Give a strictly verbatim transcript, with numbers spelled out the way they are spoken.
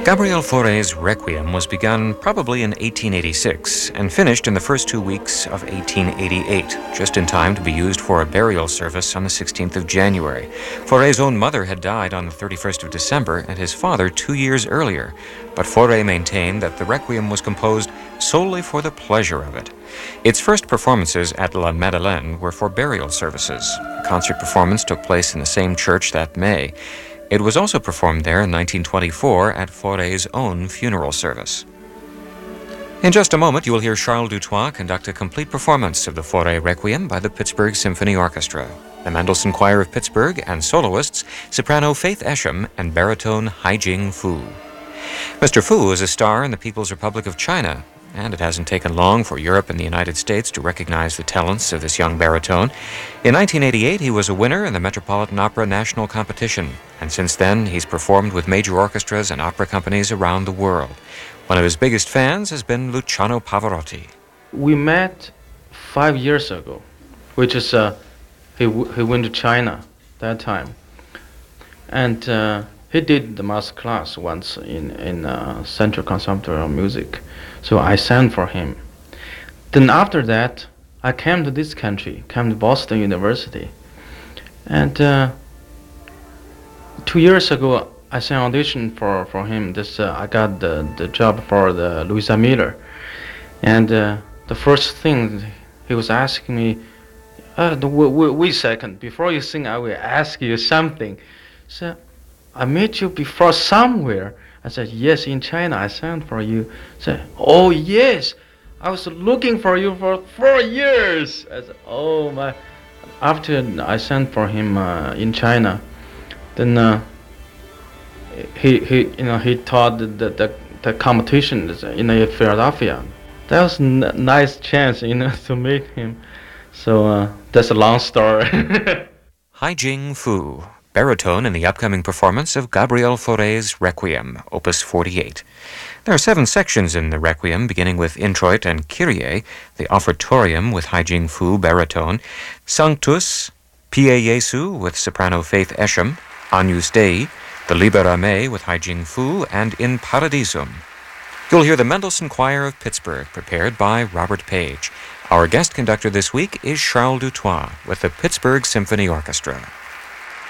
Gabriel Fauré's Requiem was begun probably in eighteen eighty-six and finished in the first two weeks of eighteen eighty-eight, just in time to be used for a burial service on the sixteenth of January. Fauré's own mother had died on the thirty-first of December and his father two years earlier, but Fauré maintained that the Requiem was composed solely for the pleasure of it. Its first performances at La Madeleine were for burial services. A concert performance took place in the same church that May. It was also performed there in nineteen twenty-four at Fauré's own funeral service. In just a moment, you will hear Charles Dutoit conduct a complete performance of the Fauré Requiem by the Pittsburgh Symphony Orchestra, the Mendelssohn Choir of Pittsburgh, and soloists, soprano Faith Esham and baritone Haijing Fu. Mister Fu is a star in the People's Republic of China, and it hasn't taken long for Europe and the United States to recognize the talents of this young baritone. In nineteen eighty-eight, he was a winner in the Metropolitan Opera National Competition, and since then he's performed with major orchestras and opera companies around the world. One of his biggest fans has been Luciano Pavarotti. We met five years ago, which is uh, he, w he went to China that time, and uh, he did the master class once in, in uh, Central Conservatory of Music. So I sang for him. Then after that, I came to this country, came to Boston University. And uh, two years ago, I sang audition for, for him. This uh, I got the, the job for the Louisa Miller. And uh, the first thing he was asking me, uh, the, wait, wait a second, before you sing, I will ask you something. So I met you before somewhere. I said, yes, in China, I sang for you. I said, oh, yes, I was looking for you for four years. I said, oh, my. After I sang for him uh, in China, then uh, he, he, you know, he taught the, the, the, the competition in Philadelphia. That was a n nice chance, you know, to meet him. So uh, that's a long story. Haijing Fu, baritone in the upcoming performance of Gabriel Fauré's Requiem, Opus forty-eight. There are seven sections in the Requiem, beginning with Introit and Kyrie, the Offertorium with Haijing Fu, baritone, Sanctus, Pie Jesu with soprano Faith Esham, Agnus Dei, the Libera Me with Haijing Fu, and In Paradisum. You'll hear the Mendelssohn Choir of Pittsburgh, prepared by Robert Page. Our guest conductor this week is Charles Dutoit with the Pittsburgh Symphony Orchestra.